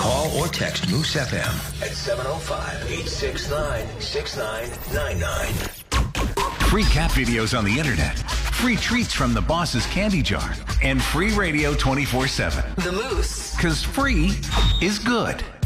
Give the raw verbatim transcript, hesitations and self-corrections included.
Call or text Moose F M at seven oh five, eight six nine, six nine nine nine. Free cat videos on the internet, free treats from the boss's candy jar, and free radio twenty-four seven. The Moose. Because free is good.